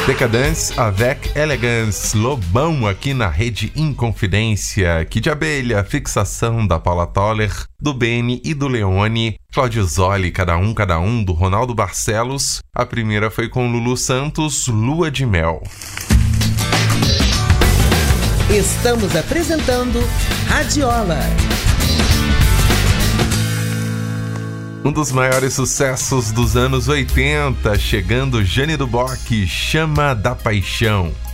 Decadence avec Elegance, Lobão aqui na Rede Inconfidência, Kid Abelha, Fixação da Paula Toller, do Beni e do Leone, Cláudio Zoli, Cada Um, do Ronaldo Barcelos. A primeira foi com Lulu Santos, Lua de Mel. Estamos apresentando Radiola. Um dos maiores sucessos dos anos 80, chegando Jane do Bock, Chama da Paixão.